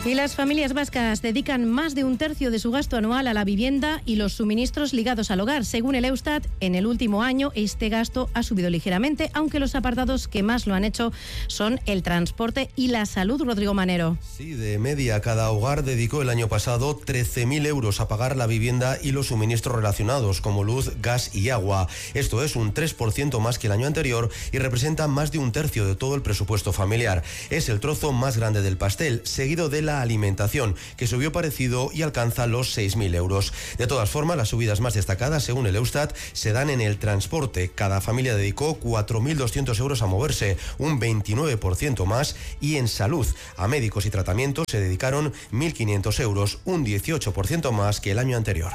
Y las familias vascas dedican más de un tercio de su gasto anual a la vivienda y los suministros ligados al hogar. Según el Eustat, en el último año este gasto ha subido ligeramente, aunque los apartados que más lo han hecho son el transporte y la salud. Rodrigo Manero. Sí, de media cada hogar dedicó el año pasado 13.000 euros a pagar la vivienda y los suministros relacionados como luz, gas y agua. Esto es un 3% más que el año anterior y representa más de un tercio de todo el presupuesto familiar. Es el trozo más grande del pastel, seguido de la alimentación, que subió parecido y alcanza los 6.000 euros. De todas formas, las subidas más destacadas, según el Eustat, se dan en el transporte. Cada familia dedicó 4.200 euros a moverse, un 29% más, y en salud, a médicos y tratamientos se dedicaron 1.500 euros, un 18% más que el año anterior.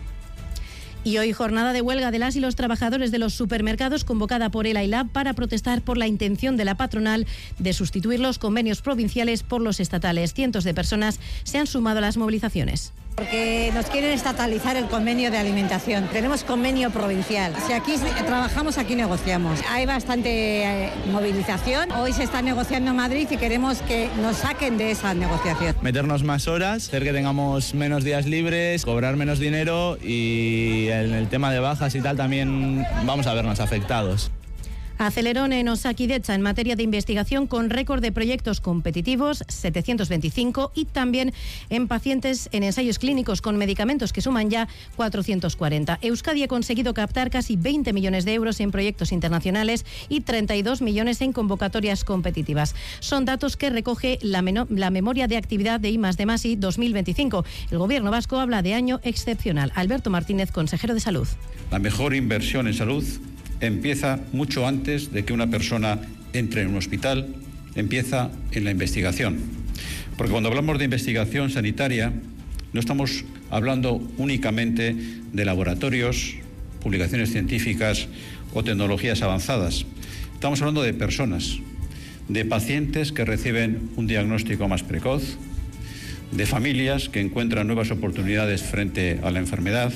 Y hoy jornada de huelga de las y los trabajadores de los supermercados convocada por el AILAB para protestar por la intención de la patronal de sustituir los convenios provinciales por los estatales. Cientos de personas se han sumado a las movilizaciones. Porque nos quieren estatalizar el convenio de alimentación. Tenemos convenio provincial. Si aquí trabajamos, aquí negociamos. Hay bastante movilización. Hoy se está negociando en Madrid y queremos que nos saquen de esa negociación. Meternos más horas, hacer que tengamos menos días libres, cobrar menos dinero y en el tema de bajas y tal también vamos a vernos afectados. Acelerón en Osakidetza en materia de investigación con récord de proyectos competitivos, 725, y también en pacientes en ensayos clínicos con medicamentos que suman ya 440. Euskadi ha conseguido captar casi 20 millones de euros en proyectos internacionales y 32 millones en convocatorias competitivas. Son datos que recoge la memoria de actividad de I+D+I 2025. El gobierno vasco habla de año excepcional. Alberto Martínez, consejero de Salud. La mejor inversión en salud empieza mucho antes de que una persona entre en un hospital, empieza en la investigación. Porque cuando hablamos de investigación sanitaria, no estamos hablando únicamente de laboratorios, publicaciones científicas o tecnologías avanzadas. Estamos hablando de personas, de pacientes que reciben un diagnóstico más precoz, de familias que encuentran nuevas oportunidades frente a la enfermedad,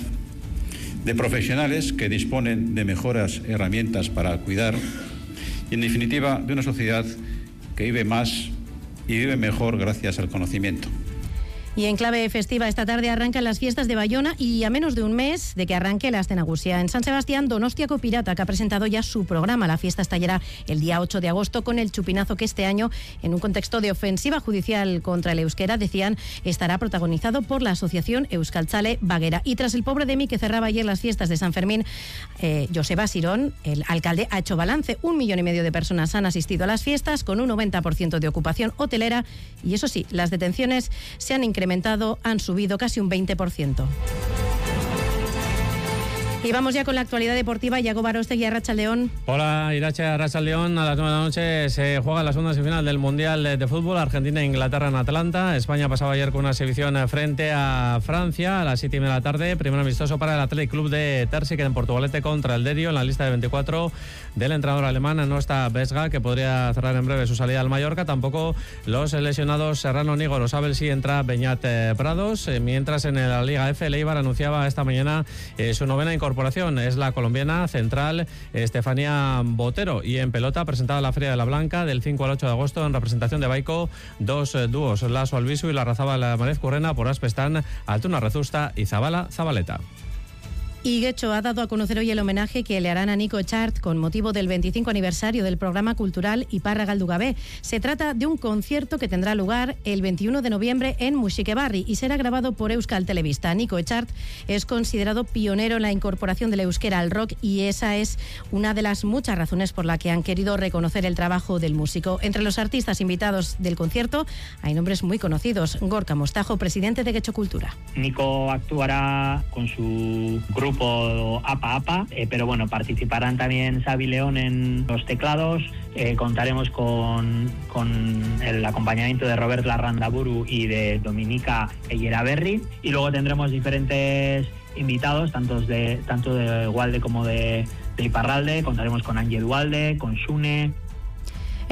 de profesionales que disponen de mejores herramientas para cuidar y, en definitiva, de una sociedad que vive más y vive mejor gracias al conocimiento. Y en clave festiva, esta tarde arrancan las fiestas de Bayona y a menos de un mes de que arranque la Astenagusia. En San Sebastián, Donostiako Pirata, que ha presentado ya su programa. La fiesta estallará el día 8 de agosto con el chupinazo que este año, en un contexto de ofensiva judicial contra el euskera, decían, estará protagonizado por la asociación Euskaltzale Baguera. Y tras el pobre de mí que cerraba ayer las fiestas de San Fermín, Joseba Sirón, el alcalde, ha hecho balance. 1,5 millones de personas han asistido a las fiestas con un 90% de ocupación hotelera y, eso sí, las detenciones se han incrementado, han subido casi un 20%. Y vamos ya con la actualidad deportiva. Iago Barostegui, Arratsaldeón. Hola, Irache, Arratsaldeón. A las 9 de la noche se juega la segunda semifinal del Mundial de Fútbol. Argentina e Inglaterra en Atlanta. España pasaba ayer con una exhibición frente a Francia a las 7:30 de la tarde. Primer amistoso para el Athletic Club de Terzi, que en Portugalete contra el Derio. En la lista de 24 del entrenador alemán no está Vesga, que podría cerrar en breve su salida al Mallorca. Tampoco los lesionados Serrano, Nigo, lo sabe si entra Beñat Prados. Mientras en la Liga F, el Eibar anunciaba esta mañana su novena incorporación. Es la colombiana central Estefanía Botero, y en pelota presentada la Feria de la Blanca del 5 al 8 de agosto en representación de Baico, dos dúos, Lasso Albisu y la Razabal Marez Currena, por Aspestán, Altuna Rezusta y Zabala Zabaleta. Y Getxo ha dado a conocer hoy el homenaje que le harán a Nico Echart con motivo del 25 aniversario del programa cultural Iparra Galdu Gabe. Se trata de un concierto que tendrá lugar el 21 de noviembre en Muxikebarri y será grabado por Euskal Telebista. Nico Echart es considerado pionero en la incorporación del euskera al rock y esa es una de las muchas razones por la que han querido reconocer el trabajo del músico. Entre los artistas invitados del concierto hay nombres muy conocidos. Gorka Mostajo, presidente de Getxo Cultura. Nico actuará con su grupo APA APA, pero bueno, participarán también Xavi León en los teclados. Contaremos con el acompañamiento de Robert Larrandaburu y de Dominika Eyeraberri, y luego tendremos diferentes invitados, tanto de Walde como de Iparralde. Contaremos con Ángel Walde, con Sune.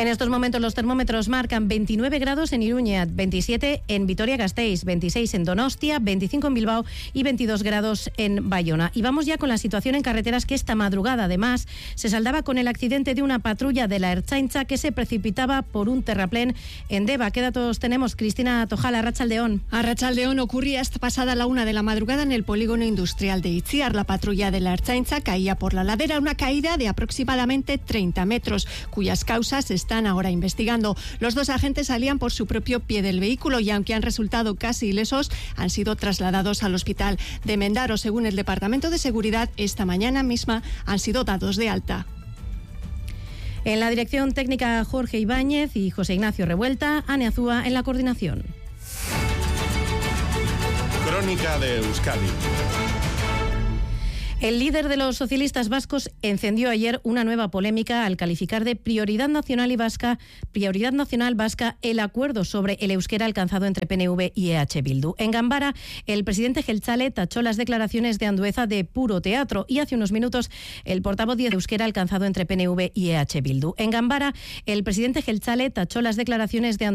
En estos momentos los termómetros marcan 29 grados en Iruña, 27 en Vitoria-Gasteiz, 26 en Donostia, 25 en Bilbao y 22 grados en Bayona. Y vamos ya con la situación en carreteras, que esta madrugada además se saldaba con el accidente de una patrulla de la Ertzaintza que se precipitaba por un terraplén en Deva. ¿Qué datos tenemos? Cristina Tojala, Arratsaldeón. Arratsaldeón, ocurría esta pasada la 1 de la madrugada en el polígono industrial de Itziar. La patrulla de la Ertzaintza caía por la ladera, una caída de aproximadamente 30 metros, cuyas causas están ahora investigando. Los dos agentes salían por su propio pie del vehículo y, aunque han resultado casi ilesos, han sido trasladados al hospital de Mendaro. Según el Departamento de Seguridad, esta mañana misma han sido dados de alta. En la dirección técnica, Jorge Ibáñez y José Ignacio Revuelta, Ane Azúa en la coordinación. Crónica de Euskadi. El líder de los socialistas vascos encendió ayer una nueva polémica al calificar de prioridad nacional vasca el acuerdo sobre el euskera alcanzado entre PNV y EH Bildu. En Ganbara, el presidente Jeltzale tachó las declaraciones de Andueza de puro teatro, y hace unos minutos el portavoz de euskera alcanzado entre PNV y EH Bildu. En Ganbara, el presidente Jeltzale tachó las declaraciones de Andueza